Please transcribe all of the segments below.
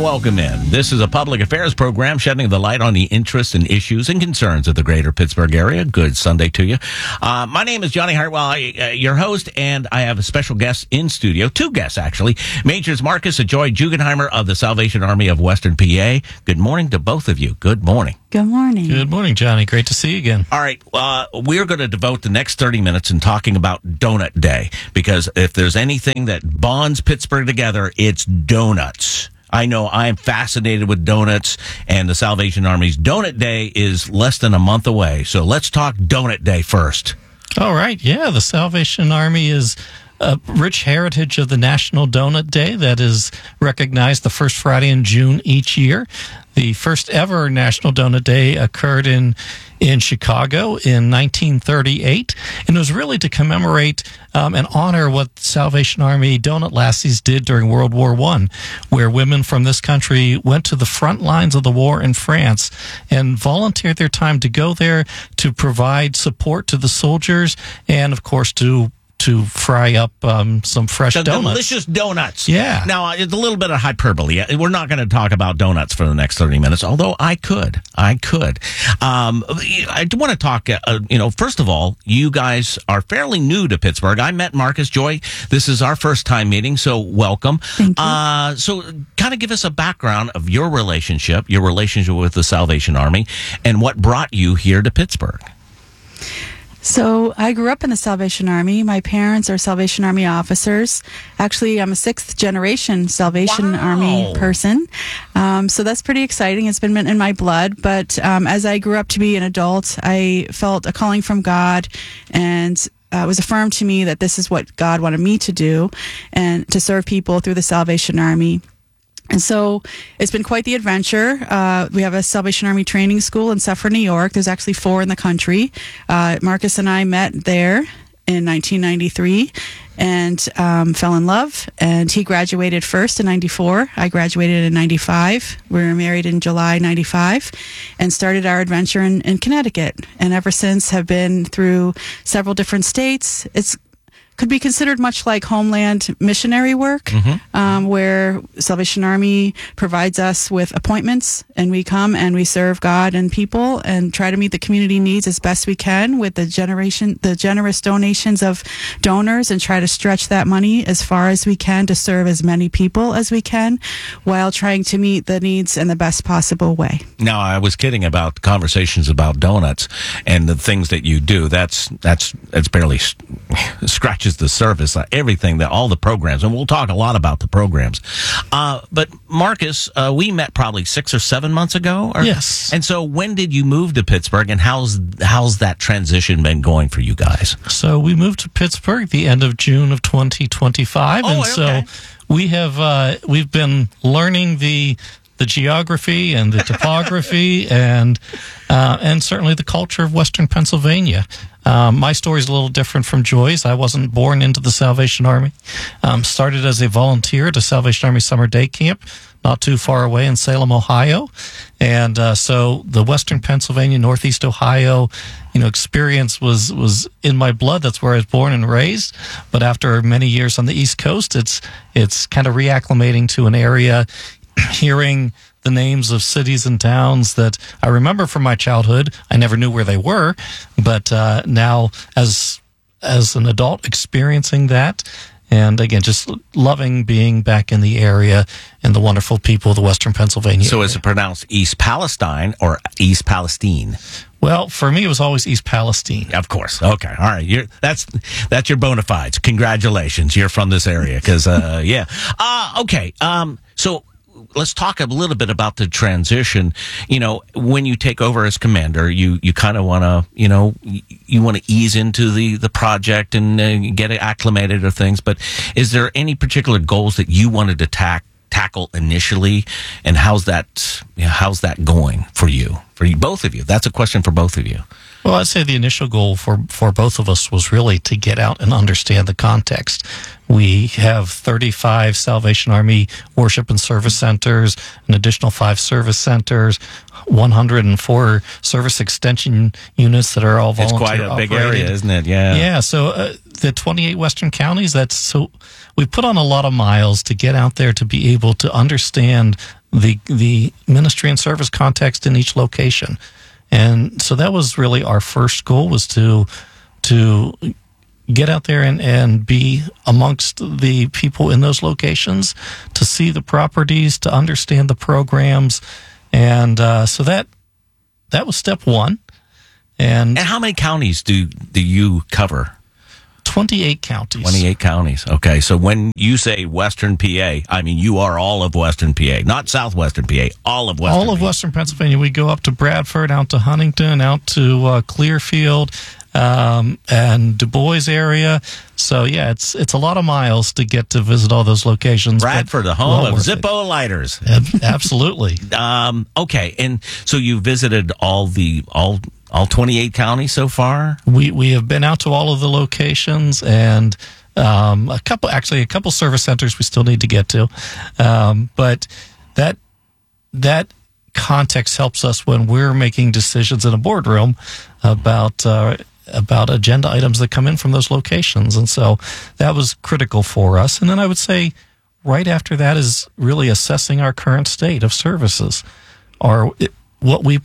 welcome in. This is a public affairs program shedding the light on the interests and issues and concerns of the greater Pittsburgh area. Good Sunday to you. My name is Johnny Hartwell, your host, and I have a special guest in studio. Two guests, actually. Majors Marcus and Joy Jugenheimer of the Salvation Army of Western PA. Good morning to both of you. Good morning. Good morning. Good morning, Johnny. Great to see you again. All right. We're going to devote the next 30 minutes in talking about Donut Day, because if there's anything that bonds Pittsburgh together, it's donuts. I know I'm fascinated with donuts, and the Salvation Army's Donut Day is less than a month away. So let's talk Donut Day first. All right. Yeah, the Salvation Army is a rich heritage of the National Donut Day that is recognized the first Friday in June each year. The first ever National Donut Day occurred in Chicago in 1938, and it was really to commemorate and honor what Salvation Army donut lassies did during World War I, where women from this country went to the front lines of the war in France and volunteered their time to go there to provide support to the soldiers and, of course, to fry up some fresh donuts. Delicious donuts. Yeah. Now, it's a little bit of hyperbole. We're not going to talk about donuts for the next 30 minutes, although I could. I do want to talk, first of all, you guys are fairly new to Pittsburgh. I met Marcus, Joy. This is our first time meeting, so welcome. Thank you. So kind of give us a background of your relationship with the Salvation Army, and what brought you here to Pittsburgh. So I grew up in the Salvation Army. My parents are Salvation Army officers. Actually, I'm a sixth generation Salvation Army person. So that's pretty exciting. It's been in my blood. But as I grew up to be an adult, I felt a calling from God, and it was affirmed to me that this is what God wanted me to do, and to serve people through the Salvation Army. And so it's been quite the adventure. We have a Salvation Army training school in Suffern, New York. There's actually 4 in the country. Marcus and I met there in 1993 and fell in love. And he graduated first in 94. I graduated in 95. We were married in July 95 and started our adventure in Connecticut. And ever since have been through several different states. Could be considered much like homeland missionary work, where Salvation Army provides us with appointments, and we come and we serve God and people and try to meet the community needs as best we can with the generous donations of donors, and try to stretch that money as far as we can to serve as many people as we can, while trying to meet the needs in the best possible way. Now, I was kidding about conversations about donuts and the things that you do. That's barely scratches the surface, everything, all the programs, and we'll talk a lot about the programs. But Marcus, we met probably 6 or 7 months ago. Yes. And so, when did you move to Pittsburgh, and how's that transition been going for you guys? So we moved to Pittsburgh the end of June of 2025, so we've been learning the geography and the topography and certainly the culture of Western Pennsylvania. My story is a little different from Joy's. I wasn't born into the Salvation Army. Started as a volunteer at a Salvation Army summer day camp not too far away in Salem, Ohio. And so the Western Pennsylvania, Northeast Ohio, experience was in my blood. That's where I was born and raised. But after many years on the East Coast, it's kind of reacclimating to an area, hearing the names of cities and towns that I remember from my childhood. I never knew where they were, but now as an adult experiencing that, and again, just loving being back in the area and the wonderful people of the Western Pennsylvania So area. is it pronounced East Palestine or East Palestine? Well, for me, it was always East Palestine. Of course. Okay. All right. That's your bona fides. Congratulations. You're from this area. Because, yeah. Okay. So let's talk a little bit about the transition. When you take over as commander, you kind of want to, you want to ease into the project and get acclimated to things. But is there any particular goals that you wanted to tackle initially, and how's that going for you, both of you? That's a question for both of you. Well, I'd say the initial goal for both of us was really to get out and understand the context. We have 35 Salvation Army worship and service centers, an additional 5 service centers, 104 service extension units that are all volunteer operated. It's quite a big area, isn't it? Yeah. Yeah, so the 28 Western counties, we put on a lot of miles to get out there to be able to understand the ministry and service context in each location. And so that was really our first goal, was to get out there and be amongst the people in those locations, to see the properties, to understand the programs. And so that was step one. And how many counties do you cover? 28 counties. 28 counties. Okay. So when you say Western PA, I mean, you are all of Western PA, not Southwestern PA, all of Western All of PA. Western Pennsylvania. We go up to Bradford, out to Huntington, out to Clearfield, and Du Bois area. So yeah, it's a lot of miles to get to visit all those locations. Bradford, the home of Zippo lighters. Absolutely. Okay. And so you visited all 28 counties so far? We have been out to all of the locations, and a couple service centers we still need to get to. But that context helps us when we're making decisions in a boardroom about agenda items that come in from those locations. And so that was critical for us. And then I would say right after that is really assessing our current state of services. What we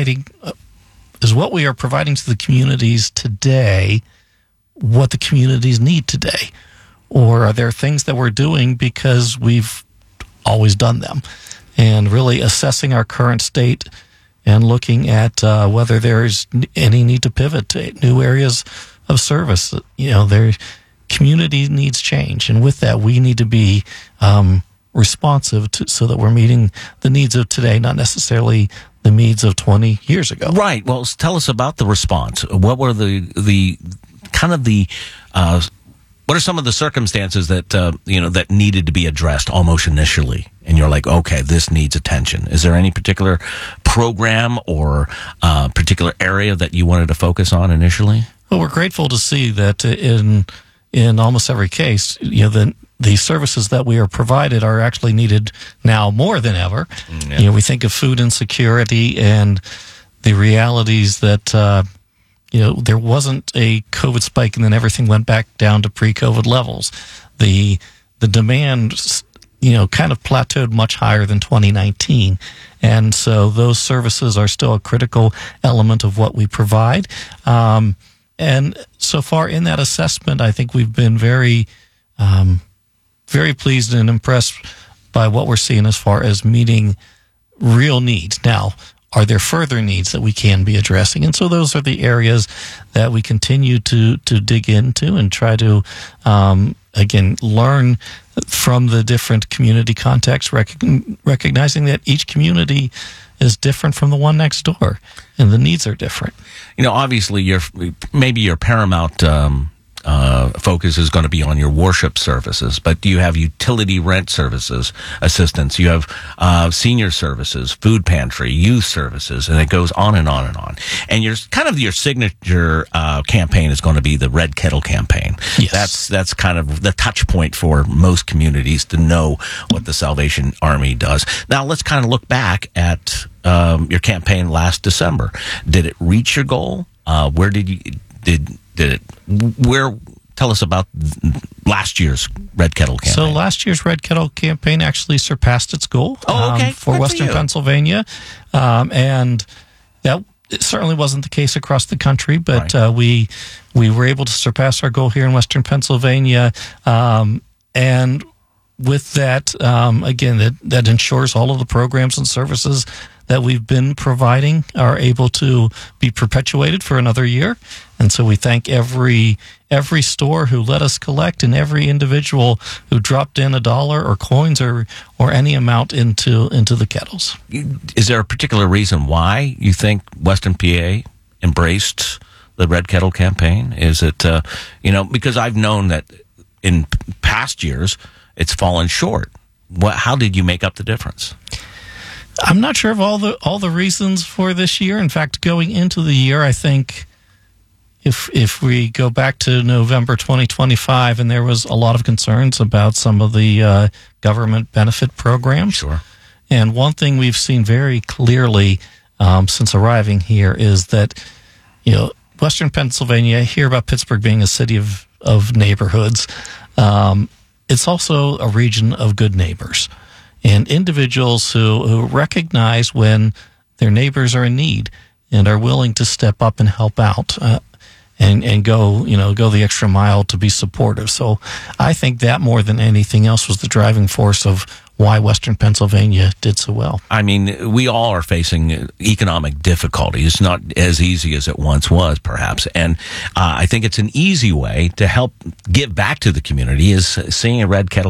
are providing to the communities today, what the communities need today? Or are there things that we're doing because we've always done them? And really assessing our current state and looking at whether there's any need to pivot to new areas of service. Their community needs change. And with that, we need to be responsive so that we're meeting the needs of today, not necessarily the needs of 20 years ago. Right. Well, tell us about the response. What were what are some of the circumstances that that needed to be addressed almost initially? And you're like, okay, this needs attention. Is there any particular program or particular area that you wanted to focus on initially? Well, we're grateful to see that in almost every case, the services that we are provided are actually needed now more than ever. Yeah. We think of food insecurity and the realities that, there wasn't a COVID spike and then everything went back down to pre-COVID levels. The demand, kind of plateaued much higher than 2019. And so those services are still a critical element of what we provide. And so far in that assessment, I think we've been very pleased and impressed by what we're seeing as far as meeting real needs. Now, are there further needs that we can be addressing? And so those are the areas that we continue to dig into and try to, again, learn from the different community contexts, recognizing that each community is different from the one next door and the needs are different. Obviously, your paramount focus is going to be on your worship services, but do you have utility rent services, assistance? You have senior services, food pantry, youth services, and it goes on and on and on. And your signature campaign is going to be the Red Kettle campaign. Yes. That's kind of the touch point for most communities to know what the Salvation Army does. Now let's kind of look back at your campaign last December. Did it reach your goal? Where tell us about last year's Red Kettle campaign. So last year's Red Kettle campaign actually surpassed its goal for Western Pennsylvania. And that it certainly wasn't the case across the country, but right. We were able to surpass our goal here in Western Pennsylvania. And with that, again, that ensures all of the programs and services that we've been providing are able to be perpetuated for another year. And so we thank every store who let us collect and every individual who dropped in $1 or coins or any amount into the kettles. Is there a particular reason why you think Western PA embraced the Red Kettle campaign? Is it, because I've known that in past years it's fallen short. How did you make up the difference? I'm not sure of all the reasons for this year. In fact, going into the year, I think if we go back to November 2025, and there was a lot of concerns about some of the government benefit programs. Sure. And one thing we've seen very clearly since arriving here is that, Western Pennsylvania, I hear about Pittsburgh being a city of neighborhoods. It's also a region of good neighbors. and individuals who recognize when their neighbors are in need and are willing to step up and help out. And go the extra mile to be supportive. So I think that more than anything else was the driving force of why Western Pennsylvania did so well. I mean, we all are facing economic difficulties. It's not as easy as it once was, perhaps. And I think it's an easy way to help give back to the community is seeing a Red Kettle